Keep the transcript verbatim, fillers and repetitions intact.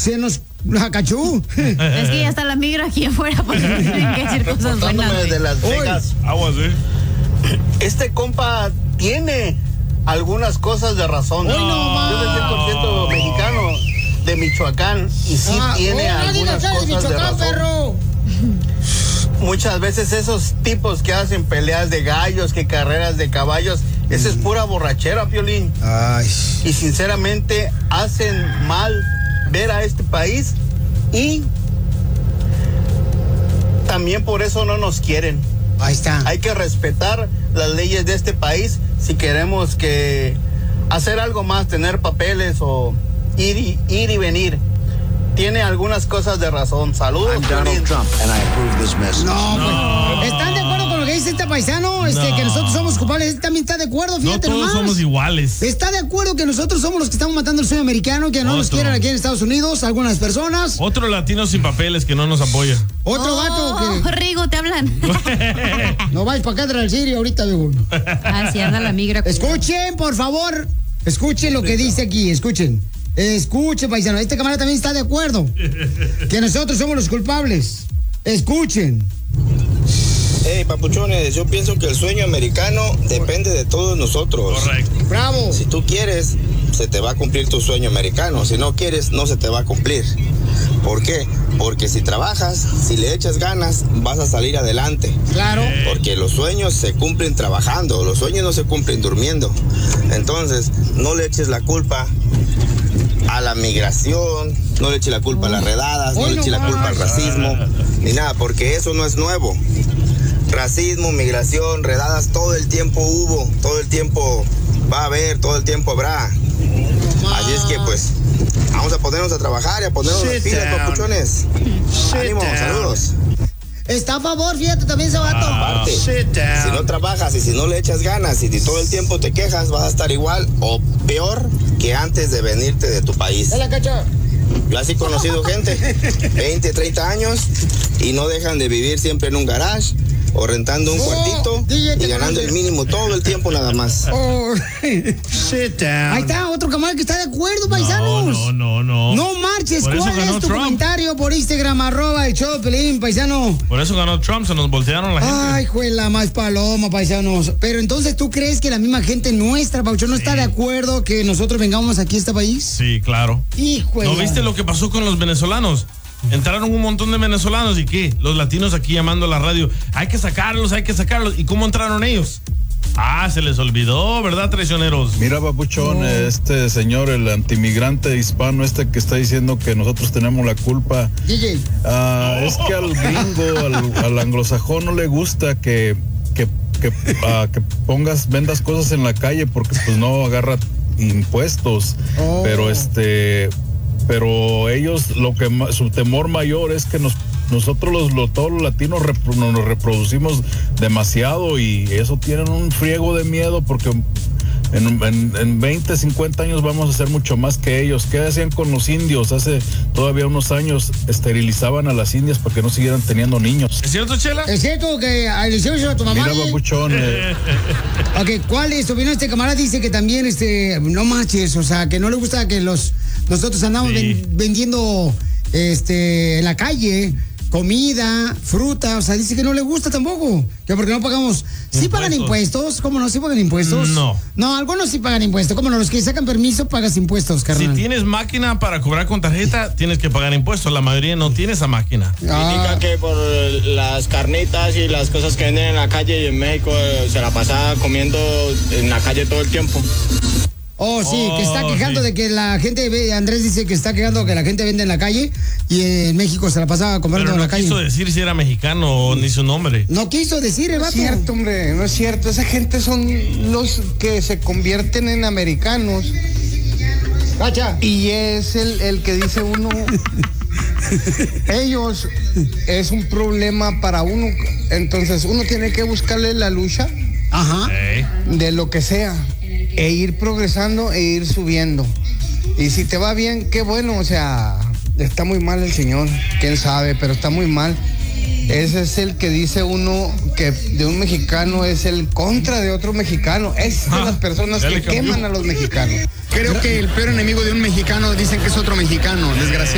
se nos acachú. Es que ya está la migra aquí afuera porque tienen que decir cosas buenas. De Las Vegas. Aguas, ¿eh? Este compa tiene algunas cosas de razón. No. Yo soy cien por ciento mexicano de Michoacán y sí Ah, tiene oh, algunas de cosas de Michoacán, razón. perro. Muchas veces esos tipos que hacen peleas de gallos, que carreras de caballos, eso es pura borrachera, Piolín. Ay. Y sinceramente hacen mal ver a este país y también por eso no nos quieren. Ahí está. Hay que respetar las leyes de este país si queremos que hacer algo más, tener papeles o ir y, ir y venir. Tiene algunas cosas de razón. Saludos. I'm Donald Trump and I approve this message. No, No. pues, ¿están de acuerdo con lo que dice este paisano? Este, No. que nosotros somos culpables. Él también está de acuerdo, No fíjate todos nomás. somos iguales. Está de acuerdo que nosotros somos los que estamos matando el sueño americano, que no nos Otro. quieren aquí en Estados Unidos, algunas personas. Otro latino sin papeles que no nos apoya. Otro Oh, vato que Rigo, te hablan. no vais para acá al Siria ahorita, digo. Ah, sí, anda la migra. Escuchen, por favor. Escuchen lo que dice aquí, escuchen. Escuchen, paisano. Este camarada también está de acuerdo. Que nosotros somos los culpables. Escuchen. Hey, papuchones, yo pienso que el sueño americano depende de todos nosotros. Correcto. Bravo. Si tú quieres, se te va a cumplir tu sueño americano. Si no quieres, no se te va a cumplir. ¿Por qué? Porque si trabajas, si le echas ganas, vas a salir adelante. Claro. Porque los sueños se cumplen trabajando, los sueños no se cumplen durmiendo. Entonces, no le eches la culpa a la migración, no le eches la culpa a las redadas, no Hoy le no eches la culpa al más. racismo, ni nada, porque eso no es nuevo. Racismo, migración, redadas, todo el tiempo hubo, todo el tiempo va a haber, todo el tiempo habrá. Así es que pues, vamos a ponernos a trabajar y a ponernos las pilas, papuchones. Ánimo, saludos. Está a favor, fíjate también ese vato. Aparte, si no trabajas y si no le echas ganas y si todo el tiempo te quejas, vas a estar igual o peor que antes de venirte de tu país. Dale, cacha. Yo así he conocido gente, veinte, treinta años, y no dejan de vivir siempre en un garage o rentando un Oh, cuartito D J, te y ganando conoces. el mínimo todo el tiempo nada más. Oh. Sit down. Ahí está, otro camarada que está de acuerdo, paisanos. No, no, no, no. No marches. Por eso ¿Cuál ganó es tu Trump. comentario por Instagram, arroba el show de Pelín, paisano? Por eso ganó Trump, se nos voltearon la gente. Ay, juela, más paloma, paisanos. Pero entonces, ¿tú crees que la misma gente nuestra, Pauchón, no está de acuerdo que nosotros vengamos aquí a este país? Sí, claro. Hijuela. ¿No viste lo que pasó con los venezolanos? Entraron un montón de venezolanos y ¿qué? Los latinos aquí llamando a la radio. Hay que sacarlos, hay que sacarlos. ¿Y cómo entraron ellos? Ah, se les olvidó, ¿verdad, traicioneros? Mira, papuchón, este señor, el antimigrante hispano, este que está diciendo que nosotros tenemos la culpa. D J. Ah, es que al gringo, al, al anglosajón no le gusta que, que, que, ah, que pongas, vendas cosas en la calle porque pues no agarra impuestos. Oh. Pero este, pero ellos, lo que ma- su temor mayor es que nos nosotros los, los todos los latinos repro, nos reproducimos demasiado y eso tienen un friego de miedo porque en, en, en veinte, cincuenta años vamos a ser mucho más que ellos. ¿Qué hacían con los indios? Hace todavía unos años esterilizaban a las indias para que no siguieran teniendo niños. ¿Es cierto, Chela? ¿Es cierto que le hicieron eso a tu mamá? Mira, papuchón, eh, Ok, ¿cuál es tu opinión? Este camarada dice que también, este, no manches, o sea, que no le gusta que los, nosotros andamos Sí. ven- vendiendo, este, en la calle, comida, fruta, o sea, dice que no le gusta tampoco, que porque no pagamos, ¿sí pagan impuestos? ¿Cómo no? ¿Sí pagan impuestos? No. No, algunos sí pagan impuestos, ¿cómo no? Los que sacan permiso pagas impuestos, Si carnal. tienes máquina para cobrar con tarjeta, tienes que pagar impuestos. La mayoría no tiene esa máquina. Ah, Indica que por las carnitas y las cosas que venden en la calle y en México eh, se la pasa comiendo en la calle todo el tiempo. oh, sí, que está Oh, quejando sí. de que la gente, ve- Andrés dice que está quejando que la gente vende en la calle y en México se la pasaba comprando Pero en no la calle. quiso decir si era mexicano o ni su nombre. No quiso decir, el No vato. es cierto, hombre, no es cierto. Esa gente son los que se convierten en americanos Cacha. y es el, el que dice uno, ellos es un problema para uno. Entonces uno tiene que buscarle la lucha Ajá. Ey. de lo que sea e ir progresando e ir subiendo. Y si te va bien, qué bueno, o sea, está muy mal el señor, quién sabe, pero está muy mal. Ese es el que dice uno que de un mexicano es el contra de otro mexicano. Es de Ah, las personas ya que le cambió. queman a los mexicanos. Creo que el peor enemigo de un mexicano dicen que es otro mexicano, desgraciadamente.